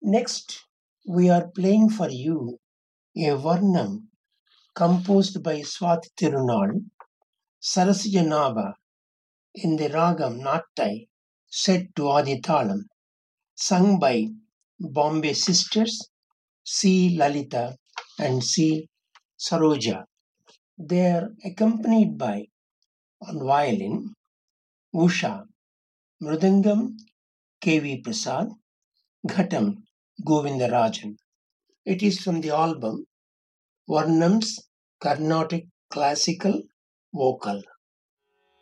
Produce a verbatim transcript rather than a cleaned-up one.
Next, we are playing for you a Varnam composed by Swathi Tirunal, Sarasijanava in the Ragam Nattai set to Adithalam, sung by Bombay Sisters, C. Lalita and C. Saroja. They are accompanied by, on violin, Usha, Mridangam, K V Prasad, Ghatam, Govindarajan. It is from the album Varnam's Carnatic Classical Vocal.